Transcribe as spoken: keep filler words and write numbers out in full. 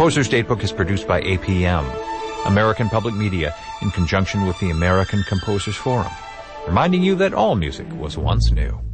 Composer's Datebook is produced by A P M, American Public Media, in conjunction with the American Composers Forum, reminding you that all music was once new.